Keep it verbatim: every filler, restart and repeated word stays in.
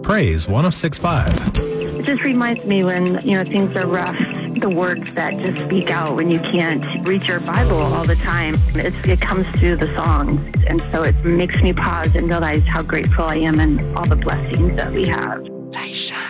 Praise one oh six point five. It just reminds me when, you know, things are rough, the words that just speak out when you can't read your Bible all the time. It's, it comes through the songs. And so it makes me pause and realize how grateful I am and all the blessings that we have. Light shine.